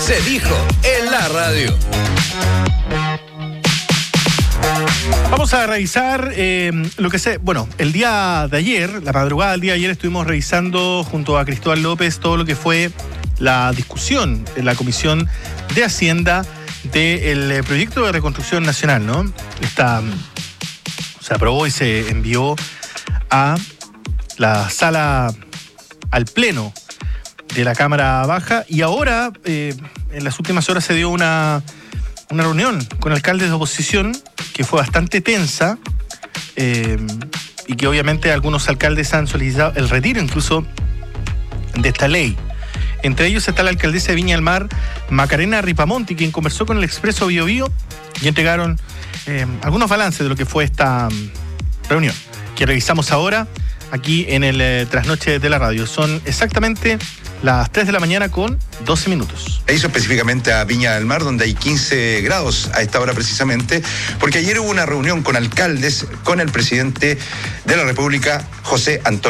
Se dijo en la radio. Vamos a revisar lo que sé. Bueno, el día de ayer, la madrugada del día de ayer, estuvimos revisando junto a Cristóbal López todo lo que fue la discusión en la Comisión de Hacienda del proyecto de reconstrucción nacional, ¿no? Se aprobó y se envió a la sala, al pleno de la Cámara Baja, y ahora, en las últimas horas, se dio una reunión con alcaldes de oposición que fue bastante tensa, y que obviamente algunos alcaldes han solicitado el retiro incluso de esta ley. Entre ellos está la alcaldesa de Viña del Mar, Macarena Ripamonti, quien conversó con el Expreso Bio Bio y entregaron algunos balances de lo que fue esta reunión, que revisamos ahora aquí en el Trasnoche de la Radio. Son exactamente las 3 de la mañana con 12 minutos. Hizo específicamente a Viña del Mar, donde hay 15 grados a esta hora precisamente, porque ayer hubo una reunión con alcaldes, con el presidente de la República, José Antonio